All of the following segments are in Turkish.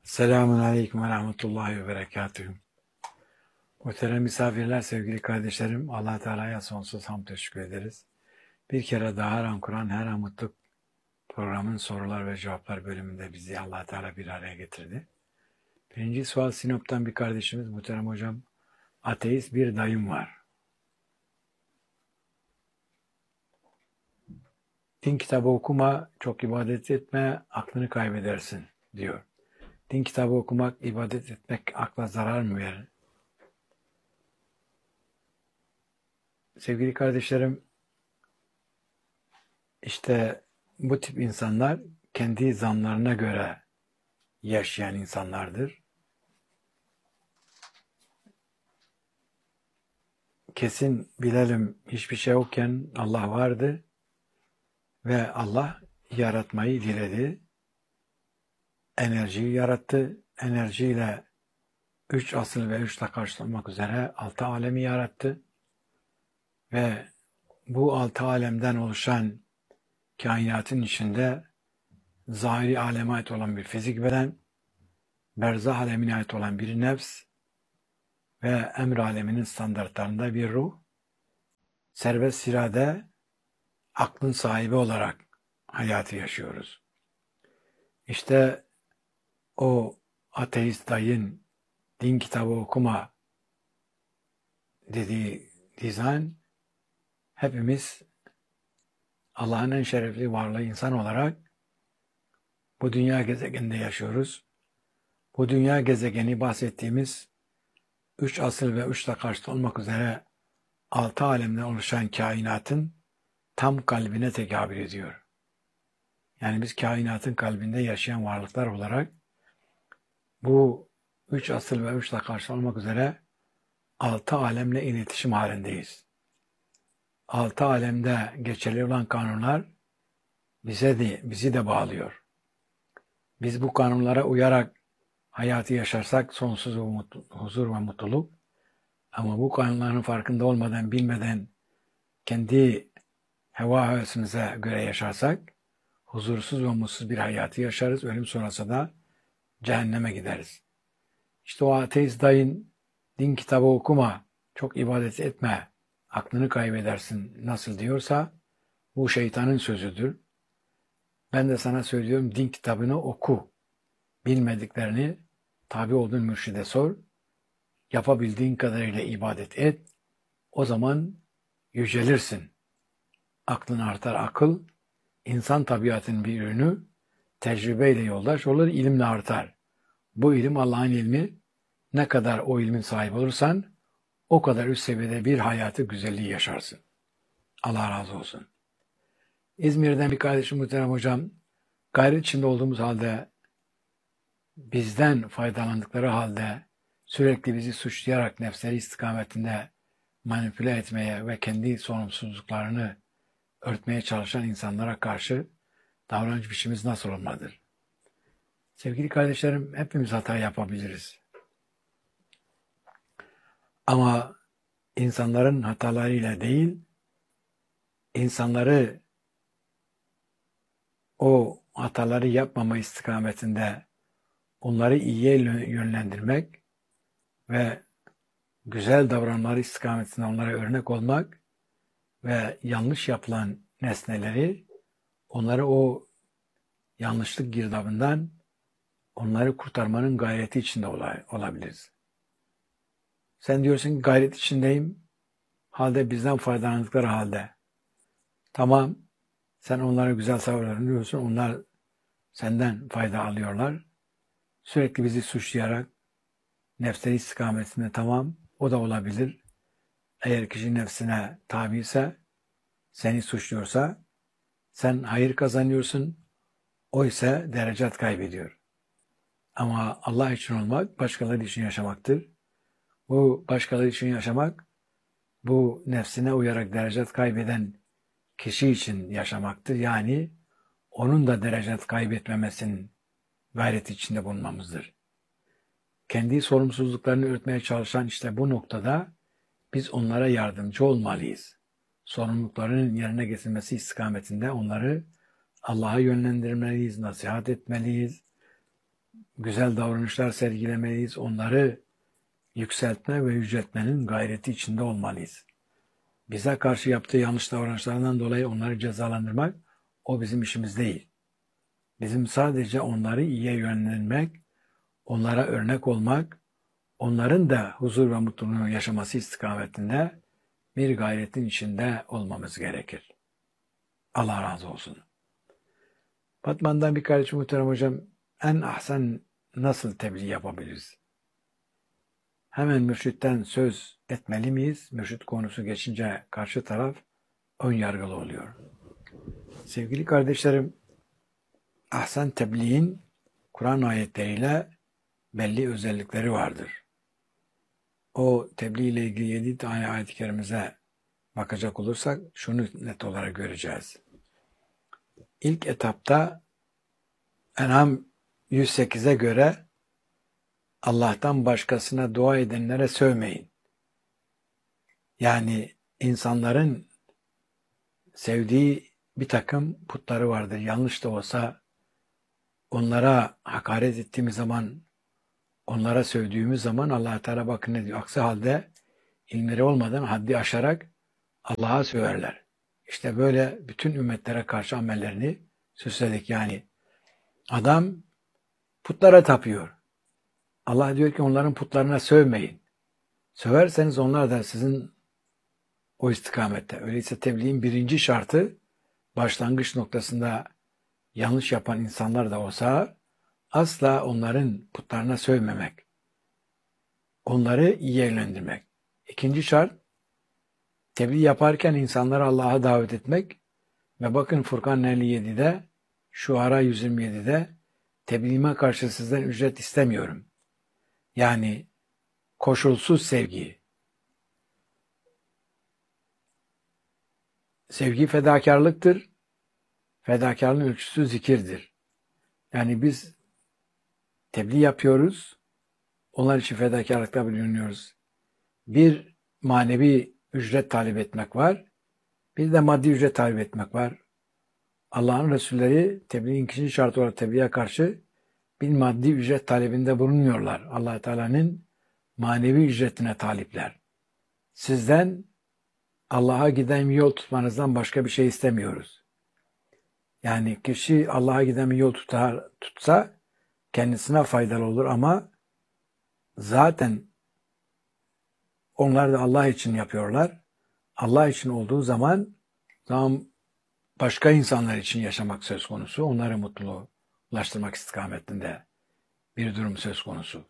Selamun Aleyküm ve Rahmetullahi ve Berekatühü. Muhterem misafirler, sevgili kardeşlerim, Allah Teala'ya sonsuz hamd teşekkür ederiz. Bir kere daha her an Kur'an, her an mutlu programın sorular ve cevaplar bölümünde bizi Allah Teala bir araya getirdi. Birinci sual Sinop'tan bir kardeşimiz, muhterem hocam, ateist bir dayım var. Din kitabı okuma, çok ibadet etme, aklını kaybedersin diyor. Din kitabı okumak, ibadet etmek akla zarar mı verir? Sevgili kardeşlerim, işte bu tip insanlar kendi zanlarına göre yaşayan insanlardır. Kesin bilelim hiçbir şey yokken Allah vardı ve Allah yaratmayı diledi. Enerjiyi yarattı. Enerjiyle 3 asıl ve 3 takarç olmak üzere 6 alemi yarattı. Ve bu 6 alemden oluşan kainatın içinde zahiri aleme ait olan bir fizik beden, berzah alemine ait olan bir nefs ve emr aleminin standartlarında bir ruh, serbest irade, aklın sahibi olarak hayatı yaşıyoruz. İşte o ateist dayın din kitabı okuma dediği dizayn, hepimiz Allah'ın en şerefli varlığı insan olarak bu dünya gezegeninde yaşıyoruz. Bu dünya gezegeni bahsettiğimiz 3 asıl ve 3 takarçta olmak üzere 6 alemden oluşan kainatın tam kalbine tekabül ediyor. Yani biz kainatın kalbinde yaşayan varlıklar olarak bu 3 asıl ve 3 takarç olmak üzere 6 alemle iletişim halindeyiz. 6 alemde geçerli olan kanunlar bizi de bağlıyor. Biz bu kanunlara uyarak hayatı yaşarsak sonsuz huzur ve mutluluk. Ama bu kanunların farkında olmadan, bilmeden kendi heva hevesimize göre yaşarsak huzursuz ve mutsuz bir hayatı yaşarız. Ölüm sonrası da cehenneme gideriz. İşte o ateist dayın din kitabı okuma, çok ibadet etme, aklını kaybedersin nasıl diyorsa bu şeytanın sözüdür. Ben de sana söylüyorum, din kitabını oku. Bilmediklerini tabi olduğun mürşide sor. Yapabildiğin kadarıyla ibadet et. O zaman yücelirsin. Aklın artar, akıl, insan tabiatının bir ürünü, tecrübeyle yoldaş olur, ilimle artar. Bu ilim Allah'ın ilmi. Ne kadar o ilmin sahibi olursan o kadar üst seviyede bir hayatı güzelliği yaşarsın. Allah razı olsun. İzmir'den bir kardeşim muhterem hocam, gayret içinde olduğumuz halde, bizden faydalandıkları halde sürekli bizi suçlayarak nefsleri istikametinde manipüle etmeye ve kendi sorumsuzluklarını örtmeye çalışan insanlara karşı davranış biçimimiz nasıl olmalıdır? Sevgili kardeşlerim, hepimiz hata yapabiliriz. Ama insanların hatalarıyla değil, insanları o hataları yapmama istikametinde onları iyiye yönlendirmek ve güzel davranmaları istikametinde onlara örnek olmak ve yanlış yapılan nesneleri, onları o yanlışlık girdabından onları kurtarmanın gayreti içinde olabiliriz. Sen diyorsun ki gayret içindeyim, halde bizden faydalandıkları halde. Tamam, sen onlara güzel davranıyorsun, onlar senden fayda alıyorlar. Sürekli bizi suçlayarak nefsleri istikametinde, tamam, o da olabilir. Eğer kişi nefsine tabi ise, seni suçluyorsa, sen hayır kazanıyorsun, o ise derecat kaybediyor. Ama Allah için olmak, başkaları için yaşamaktır. Bu başkaları için yaşamak, bu nefsine uyarak derecat kaybeden kişi için yaşamaktır. Yani onun da derecat kaybetmemesinin gayreti içinde bulunmamızdır. Kendi sorumsuzluklarını örtmeye çalışan işte bu noktada biz onlara yardımcı olmalıyız. Sorumluluklarının yerine getirilmesi istikametinde onları Allah'a yönlendirmeliyiz, nasihat etmeliyiz. güzel davranışlar sergilemeliyiz. Onları yükseltme ve yüceltmenin gayreti içinde olmalıyız. Bize karşı yaptığı yanlış davranışlarından dolayı onları cezalandırmak, o bizim işimiz değil. Bizim sadece onları iyiye yönlendirmek, onlara örnek olmak, onların da huzur ve mutluluğunu yaşaması istikametinde bir gayretin içinde olmamız gerekir. Allah razı olsun. Batman'dan bir kardeşim muhterem hocam, en ahsen nasıl tebliğ yapabiliriz? Hemen mürşitten söz etmeli miyiz? Mürşit konusu geçince karşı taraf ön yargılı oluyor. Sevgili kardeşlerim, ahsen tebliğin Kur'an ayetleriyle belli özellikleri vardır. O tebliğ ile ilgili 7 tane ayet-i kerimize bakacak olursak şunu net olarak göreceğiz. İlk etapta En'am 108'e göre Allah'tan başkasına dua edenlere sövmeyin. Yani insanların sevdiği bir takım putları vardır. Yanlış da olsa onlara hakaret ettiğimiz zaman, onlara sövdüğümüz zaman Allah Teala bakın ne diyor. Aksi halde ilmleri olmadan haddi aşarak Allah'a söverler. İşte böyle bütün ümmetlere karşı amellerini süsledik. Yani adam putlara tapıyor. Allah diyor ki onların putlarına sövmeyin. Söverseniz onlar da sizin o istikamette. Öyleyse tebliğin birinci şartı başlangıç noktasında yanlış yapan insanlar da olsa asla onların putlarına sövmemek. Onları iyi yönlendirmek. İkinci şart tebliğ yaparken insanları Allah'a davet etmek ve bakın Furkan 57'de, Şuara 127'de tebliğime karşı sizden ücret istemiyorum. Yani koşulsuz sevgi. Sevgi fedakarlıktır. Fedakarlığın ölçüsü zikirdir. Yani biz tebliğ yapıyoruz. Onlar için fedakarlıkta bulunuyoruz. Bir manevi ücret talep etmek var. Bir de maddi ücret talep etmek var. Allah'ın Resulleri tebliğin ikinci şartı olarak tebliğe karşı bir maddi ücret talebinde bulunmuyorlar. Allah Teala'nın manevi ücretine talipler. Sizden Allah'a giden bir yol tutmanızdan başka bir şey istemiyoruz. Yani kişi Allah'a giden bir yol tutsa kendisine faydalı olur ama zaten onlar da Allah için yapıyorlar. Allah için olduğu zaman başka insanlar için yaşamak söz konusu. Onları mutluluğa ulaştırmak istikametinde bir durum söz konusu.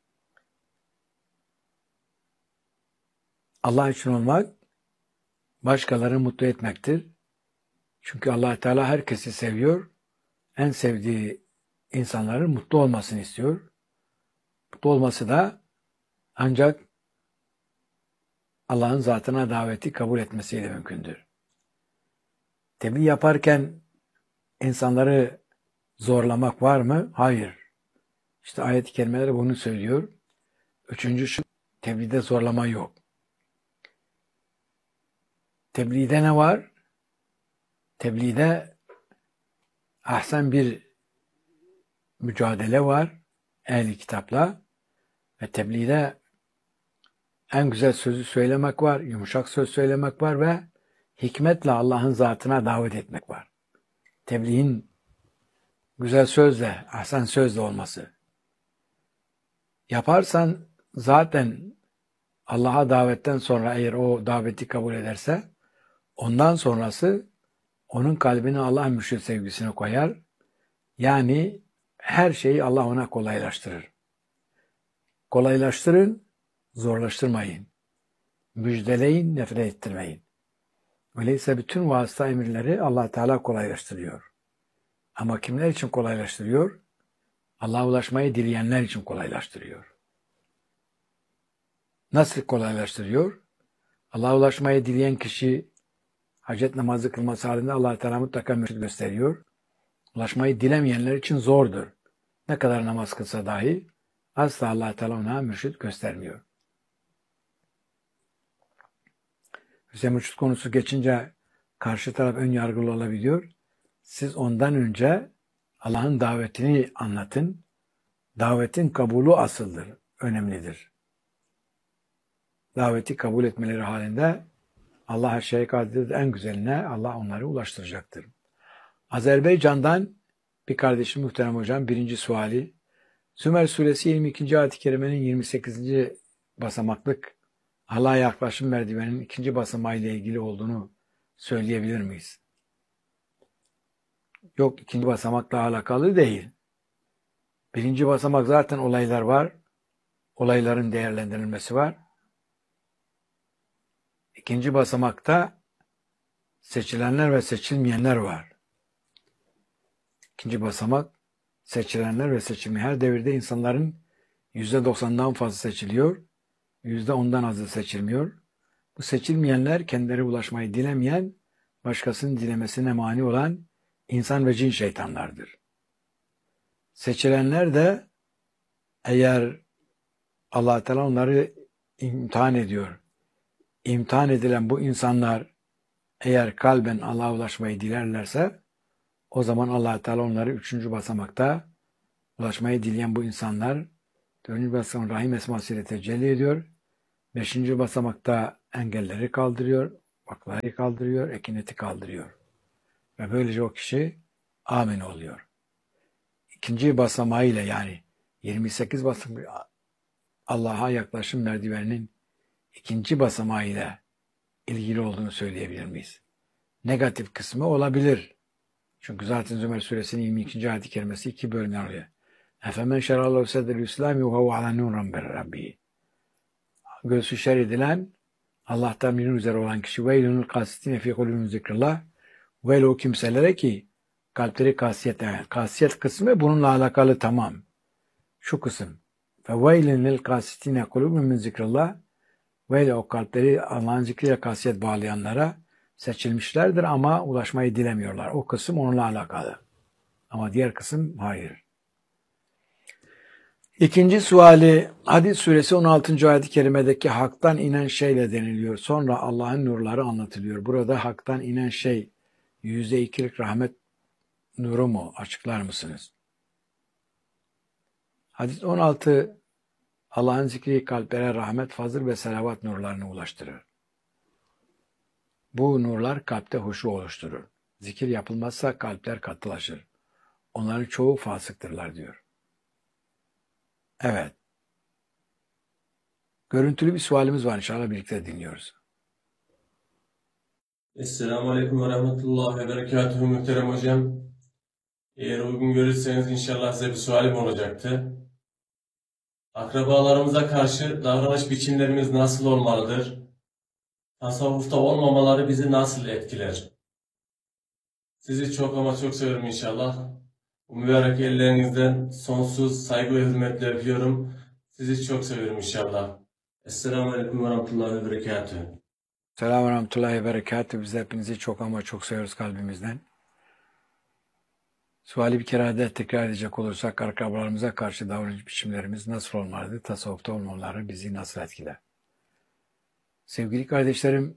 Allah için olmak başkalarını mutlu etmektir. Çünkü Allah Teala herkesi seviyor. En sevdiği insanların mutlu olmasını istiyor. Mutlu olması da ancak Allah'ın zatına daveti kabul etmesiyle mümkündür. Tebliğ yaparken insanları zorlamak var mı? Hayır. İşte ayet-i kerimeler bunu söylüyor. Üçüncü şu, tebliğde zorlama yok. Tebliğde ne var? Tebliğde ahsen bir mücadele var ehli kitapla ve tebliğde en güzel sözü söylemek var, yumuşak söz söylemek var ve hikmetle Allah'ın zatına davet etmek var. Tebliğin güzel sözle, ahsen sözle olması. Yaparsan zaten Allah'a davetten sonra eğer o daveti kabul ederse ondan sonrası onun kalbine Allah mürşid sevgisini koyar. Yani her şeyi Allah ona kolaylaştırır. Kolaylaştırın, zorlaştırmayın. Müjdeleyin, nefret ettirmeyin. Öyleyse bütün vasıta emirleri Allah Teala kolaylaştırıyor. Ama kimler için kolaylaştırıyor? Allah'a ulaşmayı dileyenler için kolaylaştırıyor. Nasıl kolaylaştırıyor? Allah'a ulaşmayı dileyen kişi hacet namazı kılması halinde Allah Teala mutlaka mürşid gösteriyor. Ulaşmayı dilemeyenler için zordur. Ne kadar namaz kılsa dahi asla Allah Teala ona mürşid göstermiyor. Bize mürşid konusu geçince karşı taraf ön yargılı olabiliyor. Siz ondan önce Allah'ın davetini anlatın. Davetin kabulü asıldır, önemlidir. Daveti kabul etmeleri halinde Allah her şeye kadirdir. En güzeline Allah onları ulaştıracaktır. Azerbaycan'dan bir kardeşim muhterem hocam birinci suali. Zümer suresi 22. ayet-i kerimenin 28. basamaklık Allah'a yaklaşım merdiveninin ikinci basamağı ile ilgili olduğunu söyleyebilir miyiz? Yok, ikinci basamakla alakalı değil. Birinci basamak zaten olaylar var. Olayların değerlendirilmesi var. İkinci basamakta seçilenler ve seçilmeyenler var. İkinci basamak seçilenler ve seçilmeyenler. Her devirde insanların %90'dan fazla seçiliyor. %10'dan azı seçilmiyor. Bu seçilmeyenler kendileri ulaşmayı dilemeyen, başkasının dilemesine mani olan insan ve cin şeytanlardır. Seçilenler de eğer Allah Teala onları imtihan ediyor. İmtihan edilen bu insanlar eğer kalben Allah'a ulaşmayı dilerlerse o zaman Allah Teala onları 3. basamakta ulaşmayı dileyen bu insanlar 4. basamakta Rahim esmasıyla tecelli ediyor. 5. basamakta engelleri kaldırıyor, bakları kaldırıyor, ekineti kaldırıyor. Ve böylece o kişi amin oluyor. İkinci basamağıyla yani 28 basamak Allah'a yaklaşım merdiveninin ikinci basamağıyla ilgili olduğunu söyleyebilir miyiz? Negatif kısmı olabilir. Çünkü zaten Zümer suresinin 22. ayet-i kerimesi 2 bölümden oluyor. Efemen şerallahu sedrül İslami ve huve ala nuran bir Rabbi. Göğsü şer edilen Allah'tan bir üzere olan kişi veylünül kasitine fi kulübün zikrillah. Veyle o kimselere ki kalpleri kasiyet. Evet, kasiyet kısmı bununla alakalı tamam. Şu kısım. Ve veylünül kasitine kulübün min zikrillah. Veyle o kalpleri Allah'ın zikriyle kasiyet bağlayanlara seçilmişlerdir ama ulaşmayı dilemiyorlar. O kısım onunla alakalı. Ama diğer kısım hayır. İkinci suali Hadid suresi 16. ayet-i kerimedeki haktan inen şeyle deniliyor. Sonra Allah'ın nurları anlatılıyor. Burada haktan inen şey %2'lik rahmet nuru mu? Açıklar mısınız? Hadis 16 Allah'ın zikri kalplere rahmet, fazıl ve selavat nurlarını ulaştırır. Bu nurlar kalpte huşu oluşturur. Zikir yapılmazsa kalpler katılaşır. Onların çoğu fasıktırlar diyor. Evet. Görüntülü bir sualimiz var, inşallah birlikte dinliyoruz. Esselamu Aleyküm ve Rahmetullahi ve Berekatuhu muhterem hocam. Eğer uygun görürseniz inşallah size bir sualim olacaktı. Akrabalarımıza karşı davranış biçimlerimiz nasıl olmalıdır? Tasavvufta olmamaları bizi nasıl etkiler? Sizi çok ama çok seviyorum inşallah. Bu mübarek ellerinizden sonsuz saygı ve hürmetle öpüyorum. Sizi çok seviyorum inşallah. Esselamu Aleyküm ve Rahmetullahi ve Berekatuhu. Selamun ve Rahmetullahi ve Berekatuhu. Biz hepinizi çok ama çok seviyoruz kalbimizden. Suali bir kere de tekrar edecek olursak akrabalarımıza karşı davranış biçimlerimiz nasıl olmalıdır? Tasavvufta olmaları bizi nasıl etkiler? Sevgili kardeşlerim,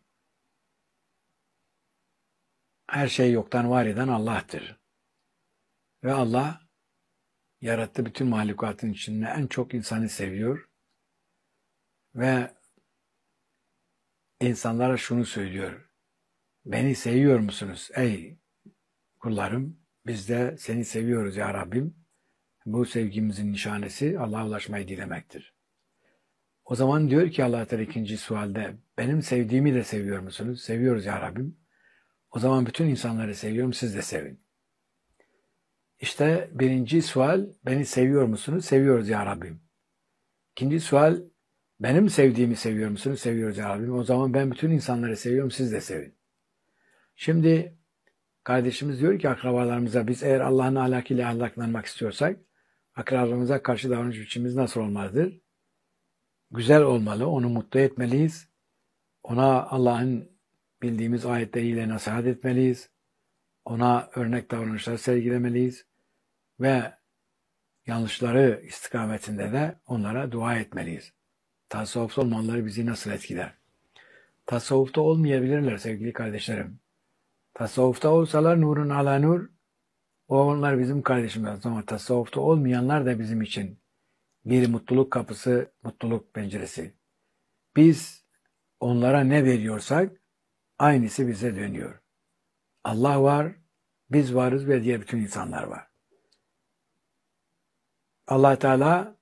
her şey yoktan var eden Allah'tır. Ve Allah yarattığı bütün mahlukatın içinde en çok insanı seviyor. Ve insanlara şunu söylüyor. Beni seviyor musunuz ey kullarım? Biz de seni seviyoruz ya Rabbim. Bu sevgimizin nişanesi Allah'a ulaşmayı dilemektir. O zaman diyor ki Allah Teala ikinci sualde benim sevdiğimi de seviyor musunuz? Seviyoruz ya Rabbim. O zaman bütün insanları seviyorum, siz de sevin. İşte birinci sual beni seviyor musunuz? Seviyoruz ya Rabbim. İkinci sual benim sevdiğimi seviyor musunuz? Seviyoruz ya Rabbim. O zaman ben bütün insanları seviyorum, siz de sevin. Şimdi kardeşimiz diyor ki akrabalarımıza biz eğer Allah'ın ahlakıyla ahlaklanmak istiyorsak akrabalarımıza karşı davranış biçimimiz nasıl olmalıdır? Güzel olmalı, onu mutlu etmeliyiz. Ona Allah'ın bildiğimiz ayetleriyle nasihat etmeliyiz. Ona örnek davranışlar sergilemeliyiz. Ve yanlışları istikametinde de onlara dua etmeliyiz. Tasavvufta olmaları bizi nasıl etkiler? Tasavvufta olmayabilirler sevgili kardeşlerim. Tasavvufta olsalar nurun ala nur, onlar bizim kardeşimiz ama tasavvufta olmayanlar da bizim için bir mutluluk kapısı, mutluluk penceresi. Biz onlara ne veriyorsak aynısı bize dönüyor. Allah var, biz varız ve diğer bütün insanlar var. Allah Teala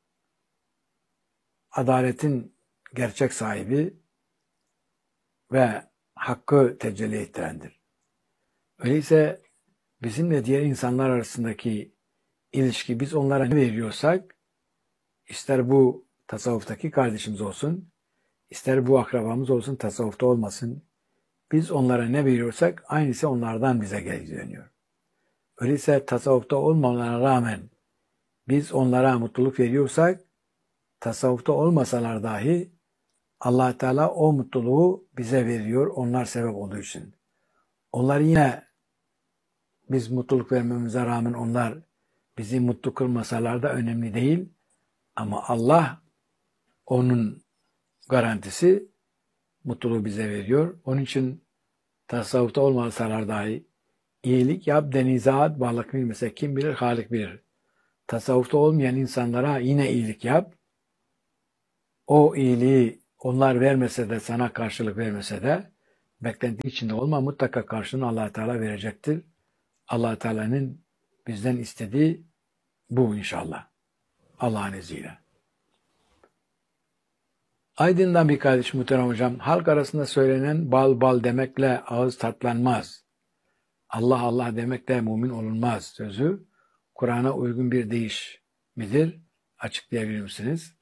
adaletin gerçek sahibi ve hakkı tecelli ettirendir. Öyleyse bizimle diğer insanlar arasındaki ilişki, biz onlara ne veriyorsak, ister bu tasavvuftaki kardeşimiz olsun, ister bu akrabamız olsun, tasavvufta olmasın, biz onlara ne veriyorsak aynısı onlardan bize geri dönüyor. Öyleyse tasavvufta olmamalarına rağmen biz onlara mutluluk veriyorsak, tasavvufta olmasalar dahi Allah Teala o mutluluğu bize veriyor, onlar sebep olduğu için. Onlar yine biz mutluluk vermemize rağmen onlar bizi mutlu kılmasalar da önemli değil. Ama Allah onun garantisi mutluluğu bize veriyor. Onun için tasavvufta olmasalar dahi iyilik yap, denizat, varlık bilmese kim bilir, Halik bilir. Tasavvufta olmayan insanlara yine iyilik yap. O iyiliği onlar vermese de, sana karşılık vermese de, beklenti içinde olma, mutlaka karşılığını Allah Teala verecektir. Allah Teala'nın bizden istediği bu inşallah. Allah'ın izniyle. Aydın'dan bir kardeşim muhterem hocam, halk arasında söylenen bal bal demekle ağız tatlanmaz. Allah Allah demekle mümin olunmaz sözü Kur'an'a uygun bir deyiş midir? Açıklayabilir misiniz?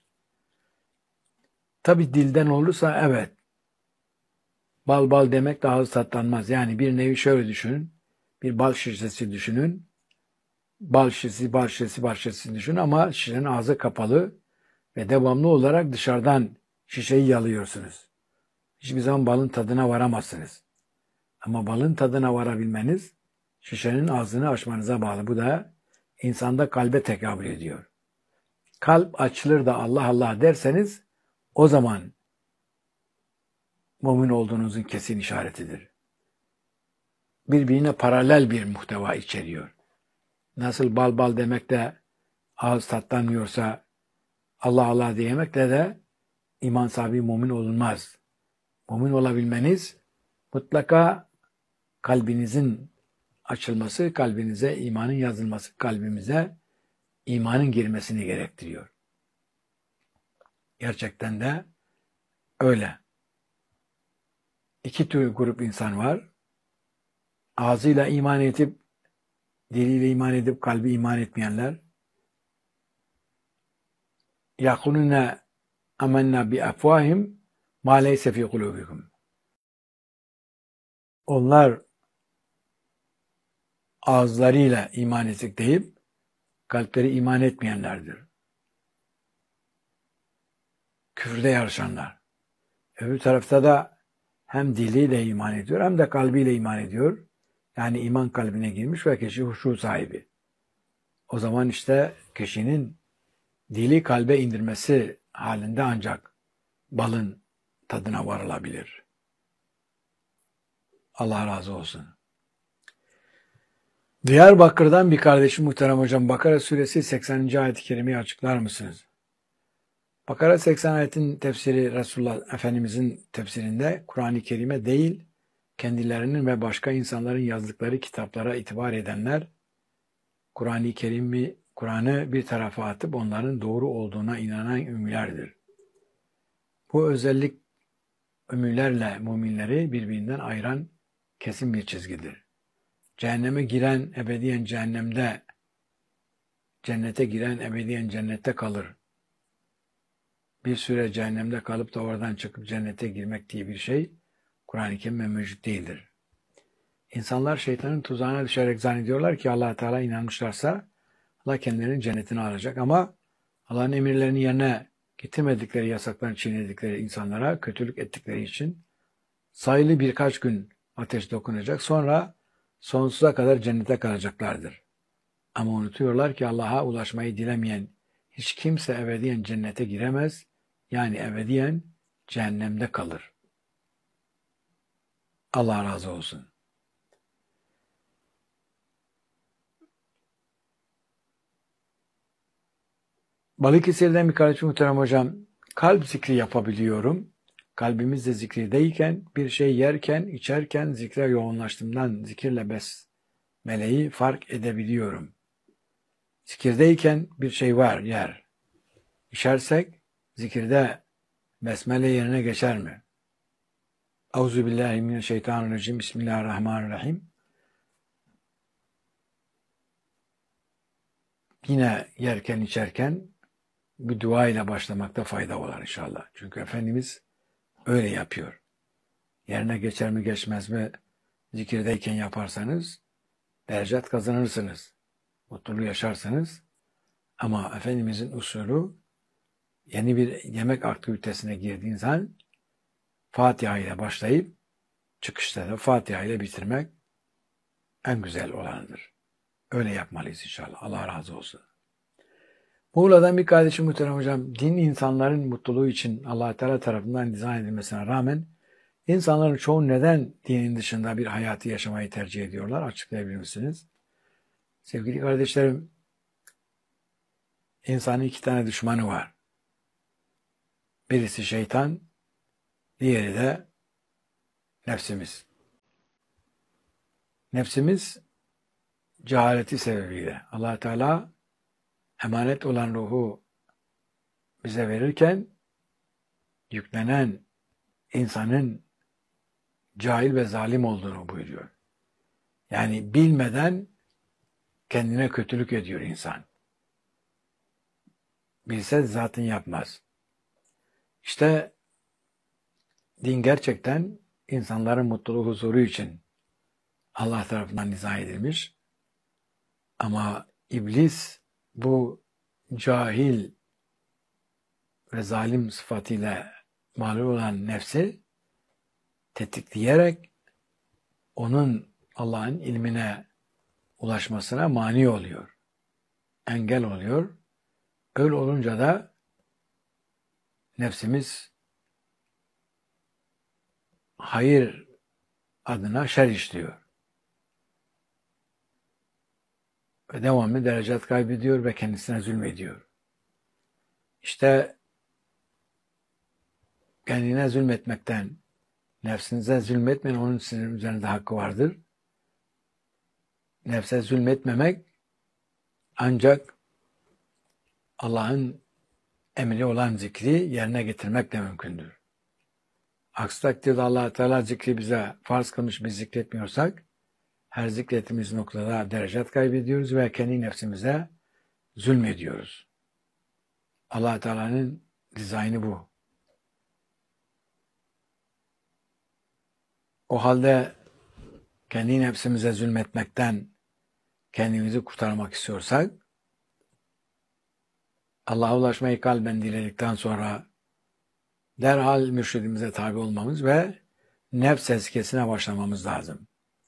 Tabi dilden olursa evet. Bal bal demek de ağız tatlanmaz. Yani bir nevi şöyle düşünün. Bir bal şişesi düşünün. Bal şişesi düşünün ama şişenin ağzı kapalı ve devamlı olarak dışarıdan şişeyi yalıyorsunuz. Hiçbir zaman balın tadına varamazsınız. Ama balın tadına varabilmeniz şişenin ağzını açmanıza bağlı. Bu da insanda kalbe tekabül ediyor. Kalp açılır da Allah Allah derseniz o zaman mümin olduğunuzun kesin işaretidir. Birbirine paralel bir muhteva içeriyor. Nasıl bal bal demek de ağız tatlanmıyorsa Allah Allah diyemekle de iman sahibi mümin olunmaz. Mümin olabilmeniz mutlaka kalbinizin açılması, kalbinize imanın yazılması, kalbimize imanın girmesini gerektiriyor. Gerçekten de öyle. İki tür grup insan var. Ağzıyla iman edip, diliyle iman edip, kalbi iman etmeyenler. يَقُلُونَ اَمَنَّا بِأَفْوَاهِمْ مَا لَيْسَ فِي قُلُوبِكُمْ. Onlar ağızlarıyla iman ettik deyip, kalpleri iman etmeyenlerdir. Küfürde yarışanlar. Öbür tarafta da hem diliyle iman ediyor hem de kalbiyle iman ediyor. Yani iman kalbine girmiş ve kişi huşu sahibi. O zaman işte kişinin dili kalbe indirmesi halinde ancak balın tadına varılabilir. Allah razı olsun. Diyarbakır'dan bir kardeşim muhterem hocam, Bakara suresi 80. ayet-i kerimeyi açıklar mısınız? Bakara 80 ayetin tefsiri Resulullah Efendimizin tefsirinde Kur'an-ı Kerim'e değil, kendilerinin ve başka insanların yazdıkları kitaplara itibar edenler, Kur'an'ı bir tarafa atıp onların doğru olduğuna inanan ümmilerdir. Bu özellik ümmilerle müminleri birbirinden ayıran kesin bir çizgidir. Cehenneme giren ebediyen cehennemde, cennete giren ebediyen cennette kalır. Bir süre cehennemde kalıp da oradan çıkıp cennete girmek diye bir şey Kur'an-ı Kerim'de mevcut değildir. İnsanlar şeytanın tuzağına düşerek zannediyorlar ki Allah Teala inanmışlarsa Allah kendilerinin cennetini alacak ama Allah'ın emirlerini yerine getirmedikleri, yasaklarını çiğnedikleri insanlara kötülük ettikleri için sayılı birkaç gün ateş dokunacak, sonra sonsuza kadar cennete kalacaklardır. Ama unutuyorlar ki Allah'a ulaşmayı dilemeyen hiç kimse ebediyen cennete giremez, yani ebediyen cehennemde kalır. Allah razı olsun. Balıkesir'den bir kardeşim muhterem hocam, kalp zikri yapabiliyorum. Kalbimiz de zikrideyken, bir şey yerken, içerken zikre yoğunlaştığımdan zikirle besmeleyi fark edebiliyorum. Zikirdeyken bir şey var, yer. İçersek zikirde besmele yerine geçer mi? Euzubillahimineşşeytanirracim. Bismillahirrahmanirrahim. Yine yerken içerken bir dua ile başlamakta fayda var inşallah. Çünkü Efendimiz öyle yapıyor. Yerine geçer mi geçmez mi zikirdeyken yaparsanız derecat kazanırsınız. Mutluluğu yaşarsınız. Ama Efendimizin usulü yeni bir yemek aktivitesine girdiğiniz an Fatiha ile başlayıp çıkışta da Fatiha ile bitirmek en güzel olanıdır. Öyle yapmalıyız inşallah. Allah razı olsun. Muğla'dan bir kardeşim muhterem hocam, din insanların mutluluğu için Allah Teala tarafından dizayn edilmesine rağmen insanların çoğu neden dinin dışında bir hayatı yaşamayı tercih ediyorlar? Açıklayabilir misiniz? Sevgili kardeşlerim, insanın iki tane düşmanı var. Birisi şeytan, diğeri de nefsimiz. Nefsimiz cehaleti sebebiyle Allah Teala emanet olan ruhu bize verirken yüklenen insanın cahil ve zalim olduğunu buyuruyor. Yani bilmeden kendine kötülük ediyor insan. Bilse zaten yapmaz. İşte din gerçekten insanların mutluluğu, huzuru için Allah tarafından dizayn edilmiş. Ama iblis bu cahil ve zalim sıfatıyla mağlup olan nefsi tetikleyerek onun Allah'ın ilmine ulaşmasına mani oluyor. Engel oluyor. Öyle olunca da nefsimiz hayır adına şer işliyor. Ve devamlı derecat kaybediyor ve kendisine zulmediyor. İşte kendine zulmetmekten, nefsinize zulmetmeyin, onun sizin üzerinde hakkı vardır. Nefse zulmetmemek ancak Allah'ın emri olan zikri yerine getirmekle mümkündür. Aksi takdirde Allah Teala zikri bize farz kılmış, biz zikretmiyorsak her zikrettiğimiz noktada derecat kaybediyoruz ve kendi nefsimize zulmediyoruz. Allah Teala'nın dizaynı bu. O halde kendi nefsimize zulmetmekten kendimizi kurtarmak istiyorsak Allah'a ulaşmayı kalben diledikten sonra derhal mürşidimize tabi olmamız ve nefs tezkiyesine başlamamız lazım.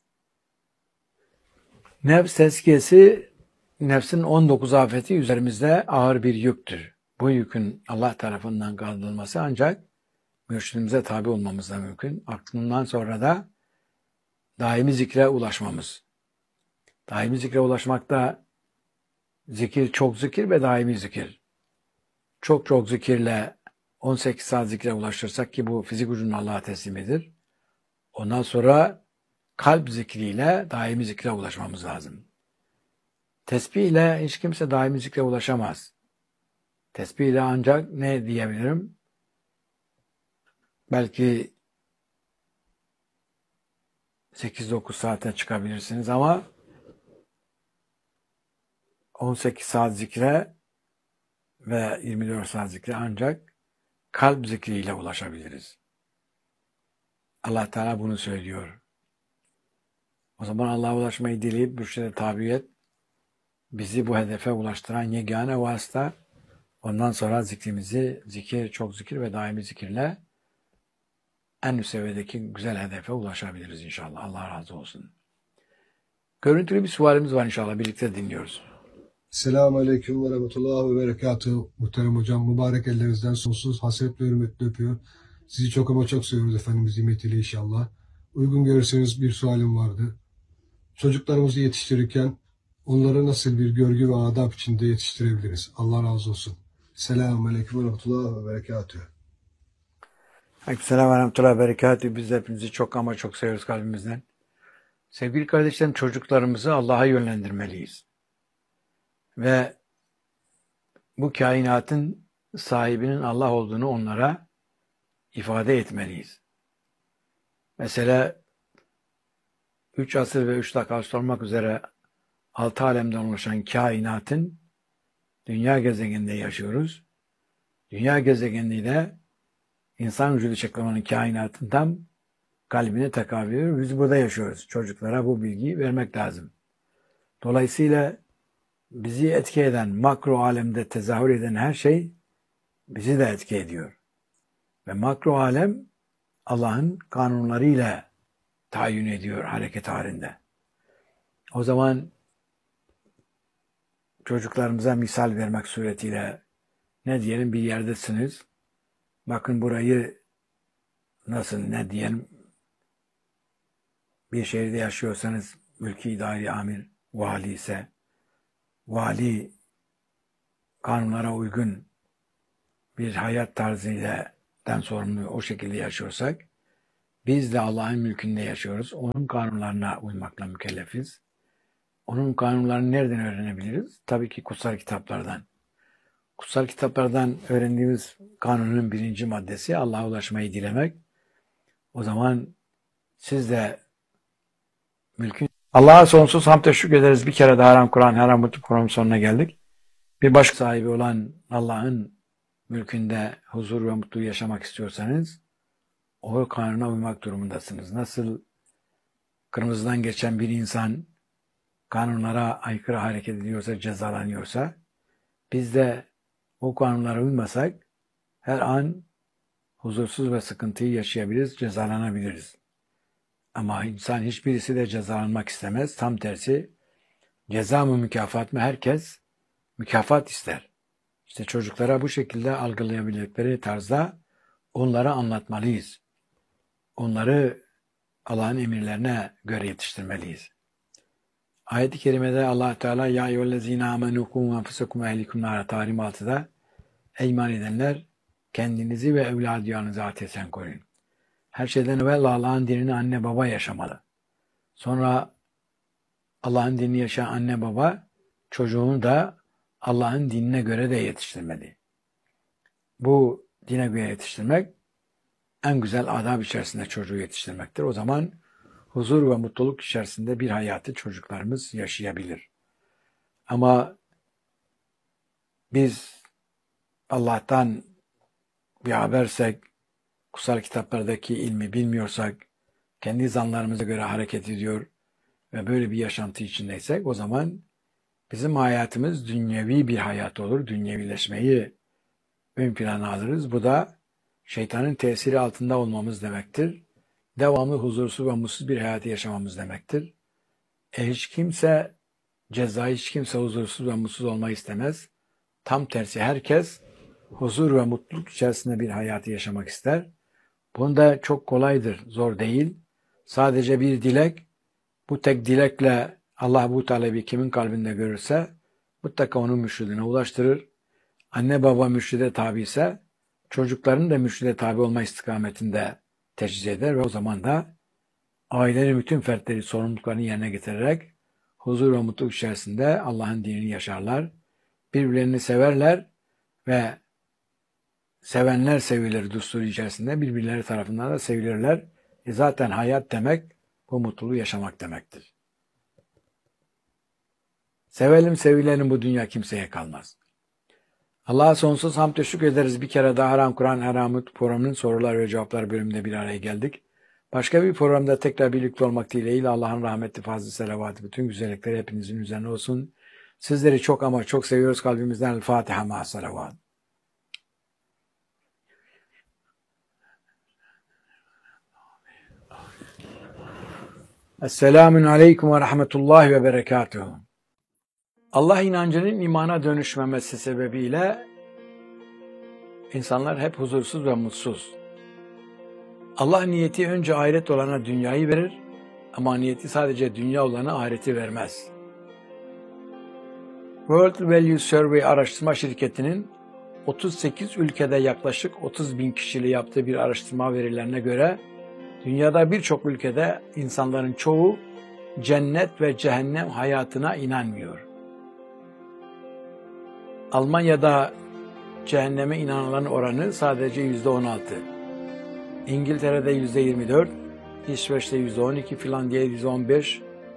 Nefs tezkiyesi, nefsin 19 afeti üzerimizde ağır bir yüktür. Bu yükün Allah tarafından kaldırılması ancak mürşidimize tabi olmamızla mümkün. Aklından sonra da daimi zikre ulaşmamız. Daimi zikre ulaşmakta zikir, çok zikir ve daimi zikir. Çok zikirle 18 saat zikre ulaşırsak ki bu fizik ucunun Allah'a teslimidir. Ondan sonra kalp zikriyle daimi zikre ulaşmamız lazım. Tesbih ile hiç kimse daimi zikre ulaşamaz. Tesbih ile ancak ne diyebilirim? Belki 8-9 saate çıkabilirsiniz ama 18 saat zikre ve 24 saat zikre ancak kalp zikriyle ulaşabiliriz. Allah Teala bunu söylüyor. O zaman Allah'a ulaşmayı dileyip mürşide tabi et. Bizi bu hedefe ulaştıran yegane vasıta. Ondan sonra zikrimizi, çok zikir ve daimi zikirle en üst seviyedeki güzel hedefe ulaşabiliriz inşallah. Allah razı olsun. Görüntülü bir sualimiz var inşallah. Birlikte dinliyoruz. Selamun Aleyküm ve Rahmetullah ve Berekatuhu. Muhterem hocam, mübarek ellerinizden sonsuz hasretle hürmetle öpüyor. Sizi çok ama çok seviyoruz Efendimiz nimetiyle inşallah. Uygun görürseniz bir sualim vardı. Çocuklarımızı yetiştirirken onları nasıl bir görgü ve adab içinde yetiştirebiliriz? Allah razı olsun. Selamun Aleyküm ve Rahmetullah ve Berekatuhu. Aleykümselam ve rahmetullahi ve berekatühü. Biz de hepinizi çok ama çok seviyoruz kalbimizden. Sevgili kardeşlerim, çocuklarımızı Allah'a yönlendirmeliyiz. Ve bu kainatın sahibinin Allah olduğunu onlara ifade etmeliyiz. Mesela 3 asır ve 3 dakika olmak üzere 6 alemden oluşan kainatın dünya gezegeninde yaşıyoruz. Dünya gezegeniyle insan vücudu şeklinin kainatın tam kalbine tekabül ediyor. Biz burada yaşıyoruz. Çocuklara bu bilgiyi vermek lazım. Dolayısıyla bizi etki eden, makro alemde tezahür eden her şey bizi de etki ediyor. Ve makro alem Allah'ın kanunlarıyla tayin ediyor hareket halinde. O zaman çocuklarımıza misal vermek suretiyle ne diyelim, bir yerdesiniz. Bakın burayı nasıl, ne diyelim, bir şehirde yaşıyorsanız mülki idari amir vali ise vali kanunlara uygun bir hayat tarzıyla sorumlu o şekilde yaşıyorsak biz de Allah'ın mülkünde yaşıyoruz. Onun kanunlarına uymakla mükellefiz. Onun kanunlarını nereden öğrenebiliriz? Tabii ki kutsal kitaplardan. Kutsal kitaplardan öğrendiğimiz kanunun 1. maddesi Allah'a ulaşmayı dilemek. O zaman siz de mülkün... Allah'a sonsuz hamd ve şükrederiz. Bir kere daha Haram Kur'an, Haram Mutlu programın sonuna geldik. Bir başka sahibi olan Allah'ın mülkünde huzur ve mutlu yaşamak istiyorsanız o kanuna uymak durumundasınız. Nasıl kırmızıdan geçen bir insan kanunlara aykırı hareket ediyorsa, cezalanıyorsa, biz de o kanunlara uymasak her an huzursuz ve sıkıntıyı yaşayabiliriz, cezalanabiliriz. Ama insan hiçbirisi de cezalanmak istemez. Tam tersi, ceza mı mükafat mı, herkes mükafat ister. İşte çocuklara bu şekilde algılayabildikleri tarzda onlara anlatmalıyız. Onları Allah'ın emirlerine göre yetiştirmeliyiz. Ayet-i kerimede Allah Teala ya eyyühellezine amenu kum enfusakum ve ehlikum nara Tahrim 6'da ey iman edenler kendinizi ve evladiyarınızı ateşten koruyun. Her şeyden evvel Allah'ın dinini anne baba yaşamalı. Sonra Allah'ın dinini yaşayan anne baba çocuğunu da Allah'ın dinine göre de yetiştirmeli. Bu dine göre yetiştirmek en güzel adab içerisinde çocuğu yetiştirmektir. O zaman huzur ve mutluluk içerisinde bir hayatı çocuklarımız yaşayabilir. Ama biz Allah'tan bir habersek, kutsal kitaplardaki ilmi bilmiyorsak, kendi zanlarımıza göre hareket ediyor ve böyle bir yaşantı içindeysek, o zaman bizim hayatımız dünyevi bir hayat olur. Dünyevileşmeyi ön plana alırız. Bu da şeytanın tesiri altında olmamız demektir. Devamlı huzursuz ve mutsuz bir hayatı yaşamamız demektir. Hiç kimse huzursuz ve mutsuz olmayı istemez. Tam tersi, herkes huzur ve mutluluk içerisinde bir hayatı yaşamak ister. Bunda çok kolaydır, zor değil. Sadece bir dilek, bu tek dilekle Allah bu talebi kimin kalbinde görürse mutlaka onun mürşidine ulaştırır. Anne baba mürşide tabi ise çocukların da mürşide tabi olma istikametinde teşhis eder ve o zaman da ailenin bütün fertleri sorumluluklarını yerine getirerek huzur ve mutluluk içerisinde Allah'ın dinini yaşarlar. Birbirlerini severler ve sevenler sevilir düsturu içerisinde, birbirleri tarafından da sevilirler. Zaten hayat demek bu mutluluğu yaşamak demektir. Sevelim sevilelim, bu dünya kimseye kalmaz. Allah'a sonsuz hamd ve şükrederiz. Bir kere daha Haram Kur'an, Haram Mutlu programının sorular ve cevaplar bölümünde bir araya geldik. Başka bir programda tekrar birlikte olmak dileğiyle Allah'ın rahmeti, fazlı, selavatı, bütün güzellikleri hepinizin üzerine olsun. Sizleri çok ama çok seviyoruz kalbimizden. El Fatiha ma salavat. Esselamun aleyküm ve rahmetullahi ve berekatuhu. Allah inancının imana dönüşmemesi sebebiyle insanlar hep huzursuz ve mutsuz. Allah niyeti önce ahiret olana dünyayı verir ama niyeti sadece dünya olana ahireti vermez. World Value Survey araştırma şirketinin 38 ülkede yaklaşık 30 bin kişiyle yaptığı bir araştırma verilerine göre dünyada birçok ülkede insanların çoğu cennet ve cehennem hayatına inanmıyor. Almanya'da cehenneme inananların oranı sadece %16. İngiltere'de %24, İsveç'te %12, Finlandiya'da %15.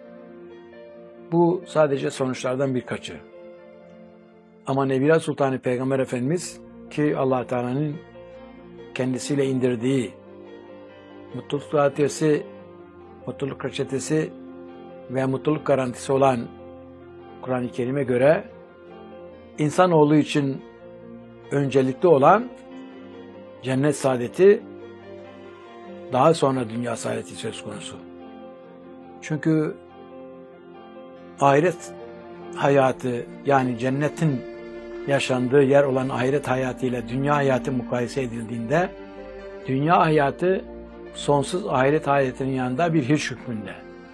Bu sadece sonuçlardan birkaçı. Ama Nebiler Sultanı Peygamber Efendimiz ki Allah Teala'nın kendisiyle indirdiği mutluluk ratiyası, mutluluk reçetesi ve mutluluk garantisi olan Kur'an-ı Kerim'e göre insanoğlu için öncelikli olan cennet saadeti, daha sonra dünya saadeti söz konusu. Çünkü ahiret hayatı, yani cennetin yaşandığı yer olan ahiret hayatıyla dünya hayatı mukayese edildiğinde dünya hayatı sonsuz ahiret hayatının yanında bir hiç hükmünde.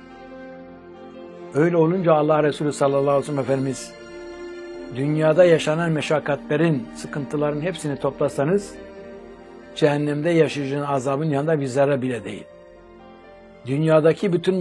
Öyle olunca Allah Resulü sallallahu aleyhi ve sellem Efendimiz dünyada yaşanan meşakkatlerin, sıkıntıların hepsini toplasanız cehennemde yaşayacağın azabın yanında bir zerre bile değil. Dünyadaki bütün